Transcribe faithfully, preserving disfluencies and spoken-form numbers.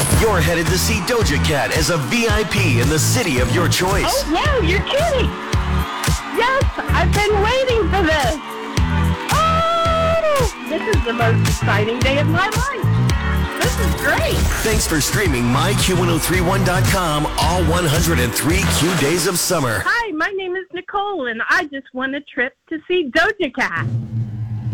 You're headed to see Doja Cat as a V I P in the city of your choice. Oh, no, you're kidding. Yes, I've been waiting for this. Oh, this is the most exciting day of my life. This is great. Thanks for streaming my Q ten thirty-one dot com all one hundred three Q days of summer. Hi, my name is Nicole, and I just won a trip to see Doja Cat.